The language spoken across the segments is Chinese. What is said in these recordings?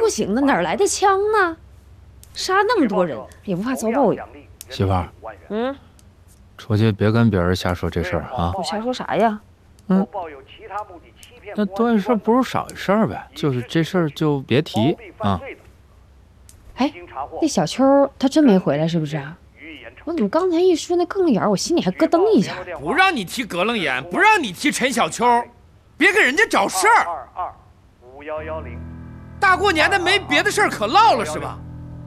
不行了，哪来的枪呢？杀那么多人，也不怕遭报应。 媳妇儿，出去别跟别人瞎说这事儿啊！ 我瞎说啥呀？ 那多一事不如少一事呗，就是这事儿就别提啊。 哎，那小秋他真没回来是不是啊？我怎么刚才一说那更眼，我心里还咯噔一下。 不让你提格楞眼，不让你提陈小秋，别给人家找事儿。大过年的没别的事儿可唠了是吧？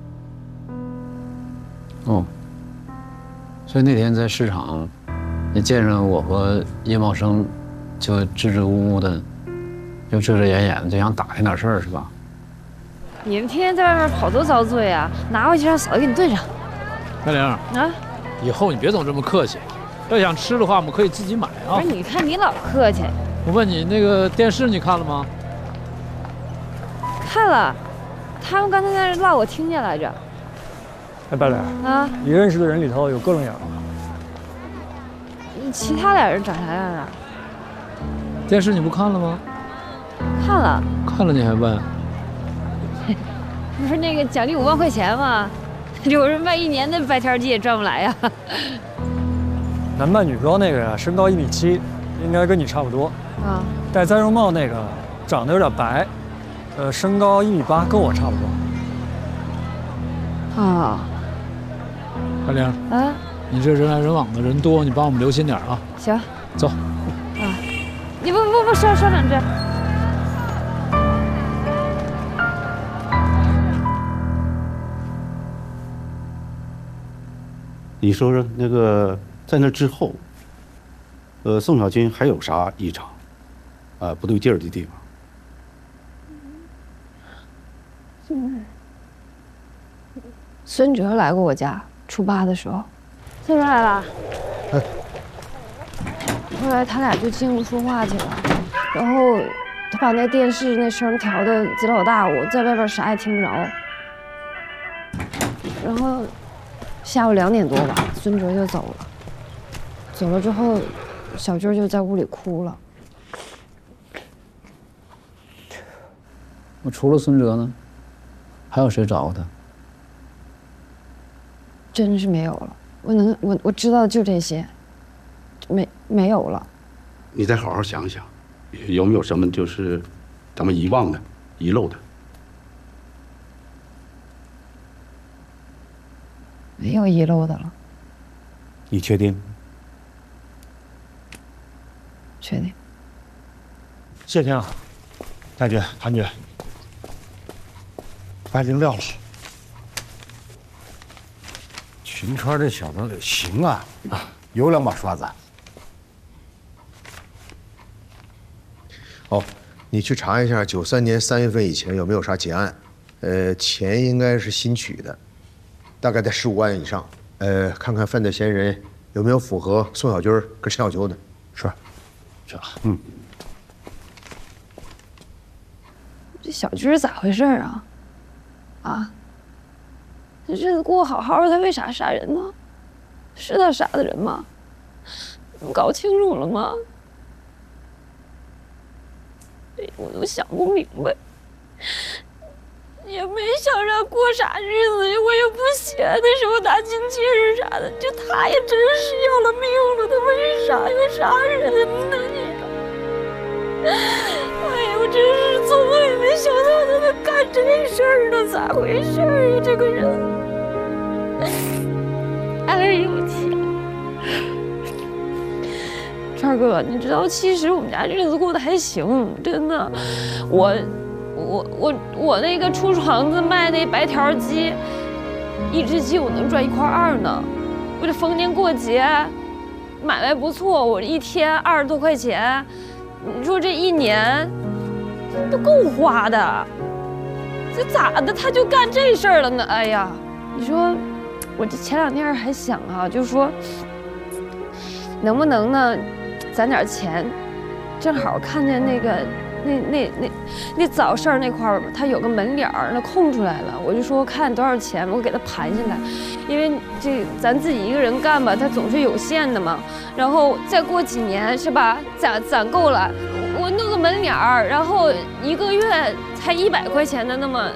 哦，所以那天在市场，你见着我和叶茂生，就支支吾吾的，又遮遮掩掩的，就想打听点事儿是吧？ 你们天天在外面跑多遭罪啊！拿回去让嫂子给你炖上。 开玲啊， 以后你别总这么客气，要想吃的话，我们可以自己买啊。 不是，你看你老客气。 我问你，那个电视你看了吗？ 看了，他们刚才在那唠，我听见来着。 哎，白脸啊， 你认识的人里头有各种眼吗？ 其他俩人长啥样啊？ 电视你不看了吗？ 看了。 看了你还问？ 不是那个奖励5万块钱吗？有人卖1年的白条鸡也赚不来呀。 男扮女装那个呀，身高1.7米，应该跟你差不多。 啊。 戴栽绒帽那个长得有点白，身高1.8米，跟我差不多。 啊。 开玲。 啊。 你这人来人往的，人多，你帮我们留心点啊。 行。 走。 啊。你不稍等着。 你说说那个在那之后，宋小军还有啥异常，不对劲儿的地方？ 孙哲来过我家，初8的时候，孙哲来了。后来他俩就进屋说话去了，然后他把那电视那声调的贼老大，我在外边啥也听不着。然后下午2点多吧，孙哲就走了。走了之后，小军就在屋里哭了。 我除了孙哲呢，还有谁找过他？ 真是没有了。我知道的就这些，没有了。 你再好好想想，有没有什么就是咱们遗忘的、遗漏的？ 没有遗漏的了。 你确定？ 确定。 谢天啊， 太君、韩君，白灵撂了。秦川这小子行啊，有2把刷子。 哦，你去查一下93年3月份以前有没有啥结案，钱应该是新取的，大概在15万以上。看看犯罪嫌疑人有没有符合宋小军跟陈小秋的。 是， 这这小军咋回事啊？啊？这日子过好好的，他为啥杀人呢？是他杀的人吗？你搞清楚了吗？我都想不明白，也没想让过啥日子，我也不闲的时候打进去是啥的，就他也真是要了命了，他为啥要杀人呢？哎呀，我真是做梦也没想到他能干这事儿呢，咋回事啊？这个人，哎呦我天！川哥，你知道，其实我们家日子过得还行，真的。我那个出厂子卖那白条鸡，1只鸡我能赚1.2块呢。我这逢年过节买卖不错，我1天20多块钱，你说这1年都够花的。这咋的他就干这事儿了呢？哎呀，你说我这前2天还想啊，就说能不能呢？攒点钱，正好看见那个那早市那块儿，他有个门脸儿，那空出来了，我就说看多少钱，我给他盘下来，因为这咱自己一个人干吧，他总是有限的嘛。然后再过几年是吧，攒够了，我弄个门脸儿，然后1个月才100块钱的那么